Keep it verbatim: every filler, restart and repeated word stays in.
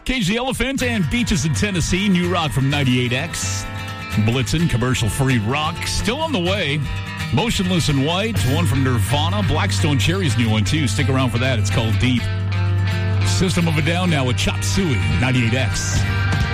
Cage the Elephant and Beaches in Tennessee. New rock from ninety-eight X. Blitzen, commercial-free rock. Still on the way. Motionless in White, one from Nirvana. Blackstone Cherry's new one, too. Stick around for that. It's called Deep. System of a Down now with Chop Suey, ninety-eight X.